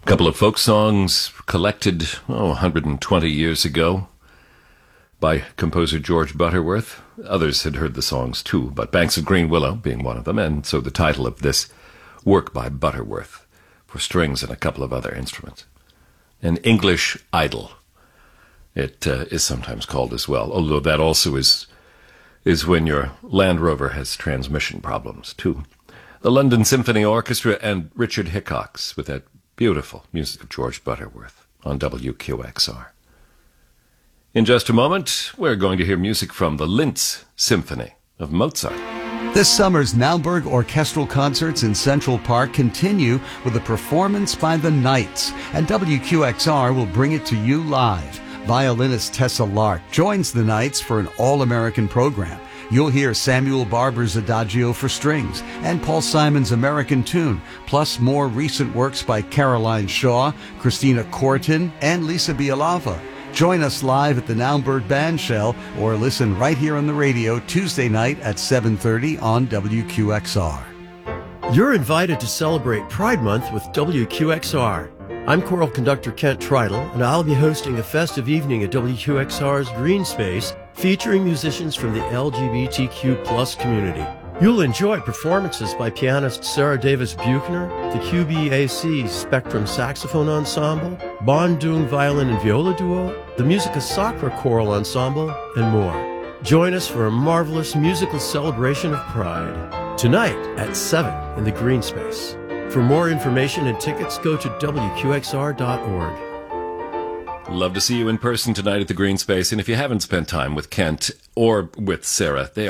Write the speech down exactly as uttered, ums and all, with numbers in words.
couple of folk songs collected, oh, one hundred twenty years ago by composer George Butterworth. Others had heard the songs too, but Banks of Green Willow being one of them, and so the title of this work by Butterworth for strings and a couple of other instruments. An English Idyll, it uh, is sometimes called as well, although that also is is when your Land Rover has transmission problems too. The London Symphony Orchestra and Richard Hickox with that beautiful music of George Butterworth on W Q X R. In just a moment, we're going to hear music from the Linz Symphony of Mozart. This summer's Naumburg Orchestral Concerts in Central Park continue with a performance by the Knights, and W Q X R will bring it to you live. Violinist Tessa Lark joins the Knights for an all-American program. You'll hear Samuel Barber's Adagio for strings and Paul Simon's American Tune, plus more recent works by Caroline Shaw, Christina Corton, and Lisa Bialava. Join us live at the Naumburg Bandshell or listen right here on the radio Tuesday night at seven thirty on W Q X R. You're invited to celebrate Pride Month with W Q X R. I'm choral conductor Kent Tridle, and I'll be hosting a festive evening at W Q X R's Green Space featuring musicians from the L G B T Q plus community. You'll enjoy performances by pianist Sarah Davis Buchner, the Q B A C Spectrum Saxophone Ensemble, Bondung Violin and Viola Duo, the Musica Sacra Choral Ensemble, and more. Join us for a marvelous musical celebration of Pride, tonight at seven in the Green Space. For more information and tickets, go to W Q X R dot org. Love to see you in person tonight at the Green Space, and if you haven't spent time with Kent or with Sarah, they